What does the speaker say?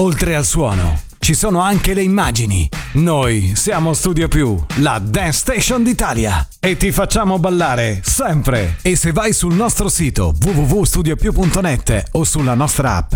Oltre al suono, ci sono anche le immagini. Noi siamo Studio Più, la Dance Station d'Italia. E ti facciamo ballare sempre. E se vai sul nostro sito www.studiopiù.net o sulla nostra app,